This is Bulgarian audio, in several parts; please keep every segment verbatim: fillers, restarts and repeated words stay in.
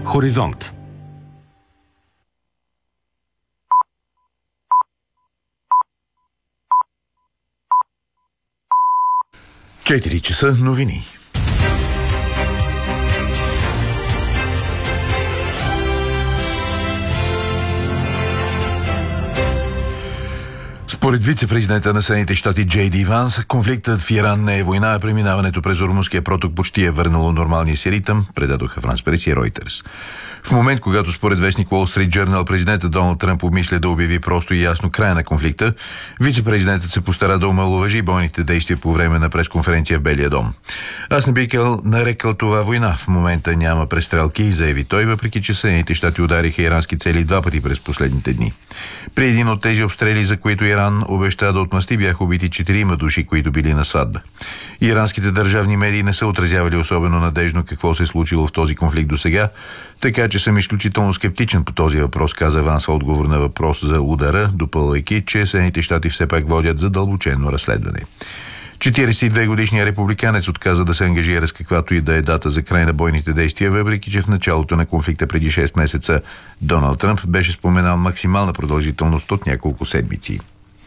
Хоризонт. четири часа новини. Според вице-президента на Съединените щати Джей Ди Ванс, конфликтът в Иран не е война, а преминаването през Ормузския проток почти е върнало нормалния си ритъм, предадоха Франс Прес и Ройтерс. В момент, когато според вестник Wall Street Journal президентът Доналд Тръмп обмисля да обяви просто и ясно края на конфликта, вице-президентът се постара да омаловажи бойните действия по време на пресконференция в Белия дом. Аз не бих нарекал това война. В момента няма престрелки, заяви той, въпреки че Съединените щати удариха ирански цели два пъти през последните дни. При един от тези обстрели, за които Иран обеща да отмъсти, бяха убити четирима души, които били на сватба. Иранските държавни медии не са отразявали особено надежно какво се е случило в този конфликт досега, така че съм изключително скептичен по този въпрос, каза Ванс в отговор на въпрос за удара, допълвайки, че Съединените щати все пак водят задълбочено разследване. четиридесет и две годишният републиканец отказа да се ангажира с каквато и да е дата за край на бойните действия, въпреки че в началото на конфликта преди шест месеца Доналд Тръмп беше споменал максимална продължителност от няколко седмици.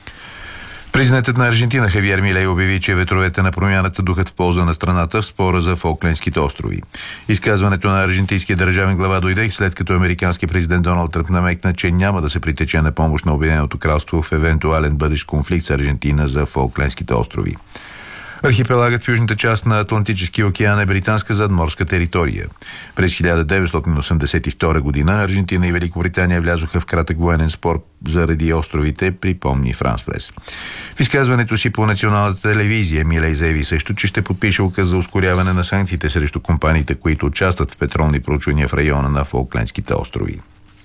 Президентът на Аржентина Хавиер Милей обяви, че ветровете на промяната духат в полза на страната в спора за Фолклендските острови. Изказването на аржентинския държавен глава дойде след като американски президент Доналд Тръмп намекна, че няма да се притече на помощ на Обединеното кралство в евентуален бъдещ конфликт с Аржентина за Фолклендските острови. Архипелагът в южната част на Атлантическия океан е британска задморска територия. През хиляда деветстотин осемдесет и втора година Аржентина и Великобритания влязоха в кратък военен спор заради островите, припомни Франс Прес. В изказването си по националната телевизия Милей заяви също, че ще подпише указ за ускоряване на санкциите срещу компаниите, които участват в петролни проучвания в района на Фолклендските острови.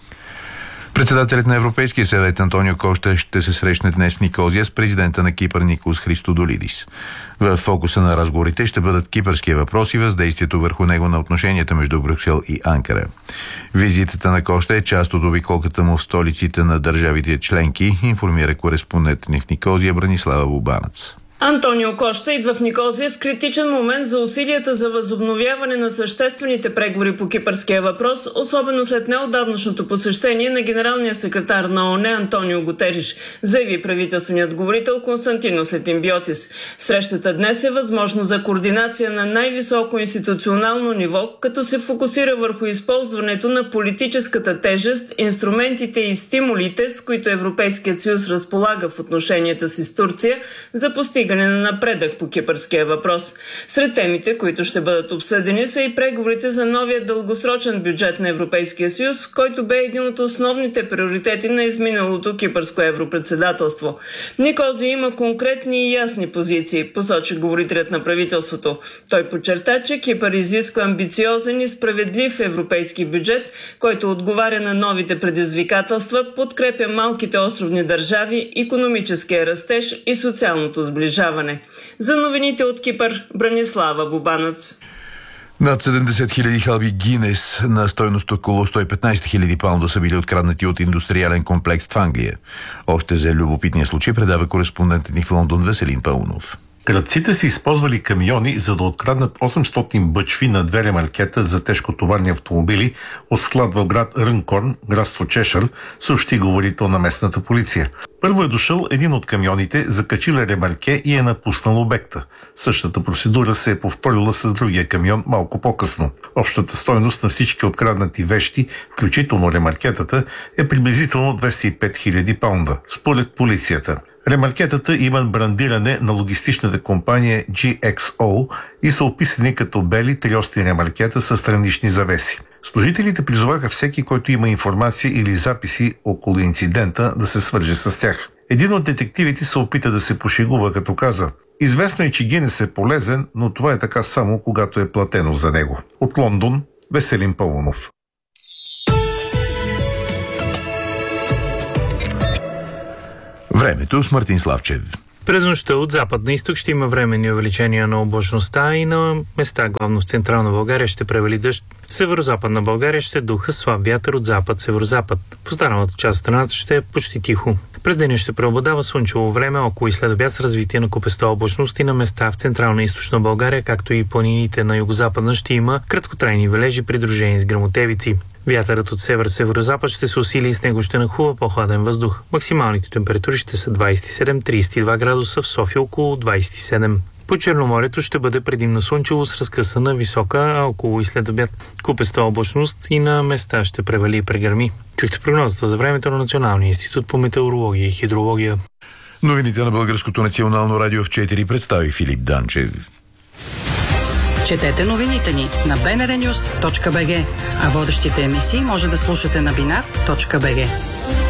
Председателят на Европейския съвет Антонио Кошта ще се срещне днес в Никозия с президента на Кипър Никос Христодолидис. В фокуса на разговорите ще бъдат кипърския въпрос и въздействието върху него на отношенията между Брюксел и Анкара. Визитата на Кошта е част от обиколката му в столиците на държавите членки, информира кореспондент ни в Никозия Бранислава Бубанец. Антонио Кошта идва в Никозия в критичен момент за усилията за възобновяване на съществените преговори по кипърския въпрос, особено след неотдавнашното посещение на генералния секретар на ООН Антонио Гутериш, заяви правителственият говорител Константинос Летимбиотис. Срещата днес е възможно за координация на най-високо институционално ниво, като се фокусира върху използването на политическата тежест, инструментите и стимулите, с които Европейският съюз разполага в отношенията си с Турция за постигане на напредък по кипърския въпрос. Сред темите, които ще бъдат обсъдени, са и преговорите за новия дългосрочен бюджет на Европейския съюз, който бе един от основните приоритети на изминалото кипърско европредседателство. Никозия има конкретни и ясни позиции, посочи говорителят на правителството. Той подчерта, че Кипър изисква амбициозен и справедлив европейски бюджет, който отговаря на новите предизвикателства, подкрепя малките островни държави, икономическия растеж и социалното сближаване. За новините от Кипър, Бранислава Бубанец. Над седемдесет хиляди халби Гинес на стойност около сто и петнайсет хиляди паунда са били откраднати от индустриален комплекс в Англия. Още за любопитния случай предава кореспондентът ни в Лондон Веселин Паунов. Крадците са използвали камиони, за да откраднат осемстотин бъчви на две ремаркета за тежкотоварни автомобили от склад в град Рънкорн, градство Чешър, съобщи говорител на местната полиция. Първо е дошъл един от камионите, закачил ремарке и е напуснал обекта. Същата процедура се е повторила с другия камион малко по-късно. Общата стойност на всички откраднати вещи, включително ремаркетата, е приблизително двеста и пет хиляди паунда, според полицията. Ремаркетата имат брандиране на логистичната компания Джи Екс О и са описани като бели триости ремаркета с странични завеси. Служителите призоваха всеки, който има информация или записи около инцидента, да се свърже с тях. Един от детективите се опита да се пошегува, като каза: "Известно е, че Гинес е полезен, но това е така само когато е платено за него." От Лондон, Веселин Паунов. Времето с Мартин Славчев. През нощта от запад на изток ще има временни увеличения на облачността и на места, главно в централна България, ще превали дъжд. В северо-западна България ще духа слаб вятър от запад-северозапад. В останалата част от страната ще е почти тихо. През деня ще преобладава слънчево време, около и след обяд с развитие на купеста облачност и на места в централна и източна България, както и планините на югозападна ще има краткотрайни валежи, придружени с гръмотевици. Вятърът от север-северозапад ще се усили и с него ще нахлува по-хладен въздух. Максималните температури ще са двадесет и седем до тридесет и два градуса, в София около двадесет и седем. По Черноморието ще бъде предимно слънчево с разкъсана висока, а около и след обяд купеста облачност и на места ще превали и прегърми. Чухте прогнозата за времето на Националния институт по метеорология и хидрология. Новините на Българското национално радио в четири представи Филип Данчев. Четете новините ни на би ен ар нюз точка би джи, а водещите емисии може да слушате на бинар точка би джи.